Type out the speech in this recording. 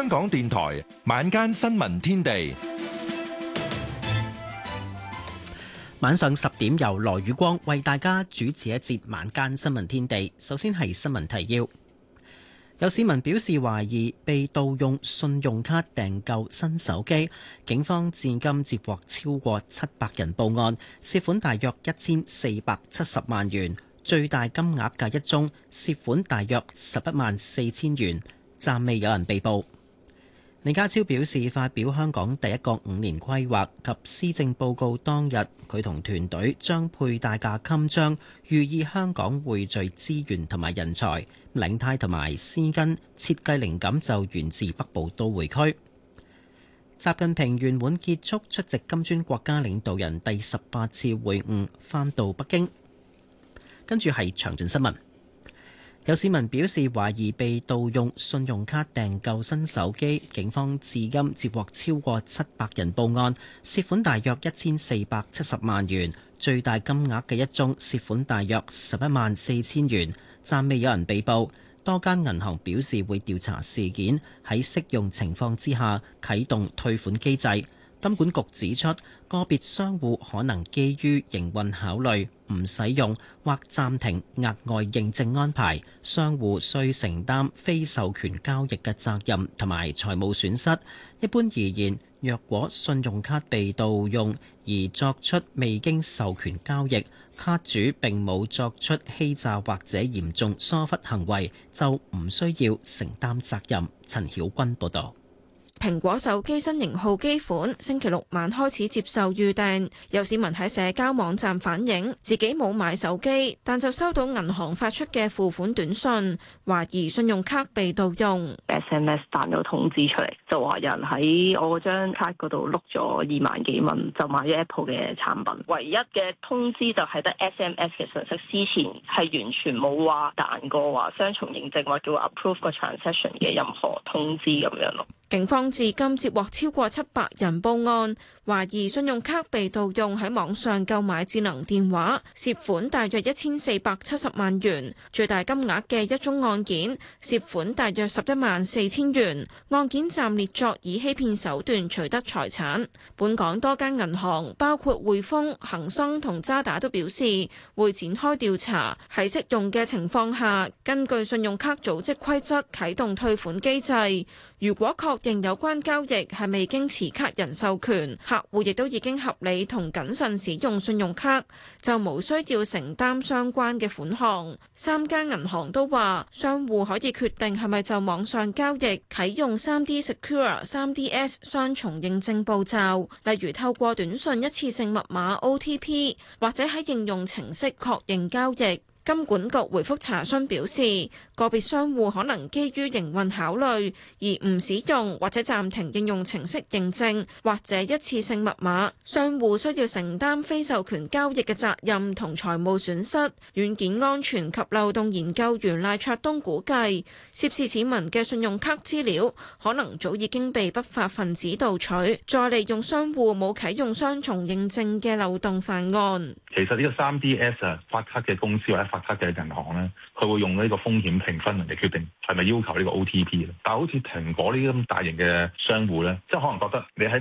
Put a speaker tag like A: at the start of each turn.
A: 香港電台晚間新聞天地，
B: 晚上10點由羅宇光為大家主持一節晚間新聞天地。首先係新聞提要。有市民表示懷疑被盜用信用卡訂購新手機，警方至今接獲超過700人報案，涉款大約1470萬元，最大金額嘅一宗涉款大約114000元，暫未有人被捕。李家超表示，發表香港第一個5年規劃及施政報告當日，佢同團隊將佩戴架襟章，寓意香港匯聚資源同埋人才。領呔同埋絲巾設計靈感就源自北部都會區。習近平圓滿結束出席金磚國家領導人第18次會晤，返到北京。跟住係詳盡新聞。有市民表示懷疑被盜用信用卡訂購新手機，警方至今接獲超過700人報案，涉款大約1470萬元，最大金額嘅一宗涉款大約114000元，暫未有人被捕。多間銀行表示會調查事件，喺適用情況之下啟動退款機制。金管局指出，個別商戶可能基於營運考慮唔使用或暫停額外認證安排，商戶需承擔非授權交易嘅責任同埋財務損失。一般而言，若果信用卡被盜用而作出未經授權交易，卡主並冇作出欺詐或者嚴重疏忽行為，就唔需要承擔責任。陳曉君報導。
C: 蘋果手機新型號機款星期六晚開始接受預訂，有市民喺社交網站反映自己冇買手機，但就收到銀行發出嘅付款短信，懷疑信用卡被盜用。
D: SMS 彈咗通知出嚟，就話有人喺我嗰張卡嗰度碌咗2萬幾蚊，就買咗 Apple 嘅產品。唯一嘅通知就係得 SMS 嘅信息，之前係完全冇話彈過話雙重認證或者 approve 個 transaction 嘅任何通知咁樣咯。
C: 警方至今接獲超過700人報案，懷疑信用卡被盜用喺網上購買智能電話，涉款大約1470萬元，最大金額嘅一宗案件涉款大約114000元，案件暫列作以欺騙手段取得財產。本港多間銀行，包括匯豐、恒生同渣打都表示會展開調查，喺適用嘅情況下，根據信用卡組織規則啟動退款機制。如果確認有關交易係未經持卡人授權，客戶亦都已經合理同謹慎使用信用卡，就無需要承擔相關嘅款項。3間銀行都話，商戶可以決定係咪就網上交易啟用 3D Secure 3DS 雙重認證步驟，例如透過短信一次性密碼 OTP 或者喺應用程式確認交易。金管局回覆查詢表示，個別商戶可能基於營運考慮而唔使用或者暫停應用程式認證或者一次性密碼，商戶需要承擔非授權交易嘅責任同財務損失。軟件安全及漏洞研究員賴卓東估計，涉事市民嘅信用卡資料可能早已經被不法分子盜取，再利用商戶冇啟用雙重認證嘅漏洞犯案。
E: 其實呢個 3DS 發卡嘅公司或者發卡嘅銀行咧，佢會用呢個風險評分嚟決定係咪要求呢個 OTP。但係好似蘋果呢啲咁大型嘅商戶咧，即係可能覺得你喺